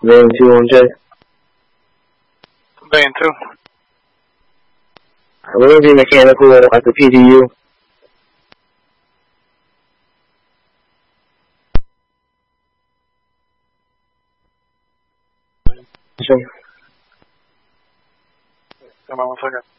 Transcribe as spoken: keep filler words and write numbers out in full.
Million two on J. Million two. We're going to be mechanical at the P D U. Come on one second.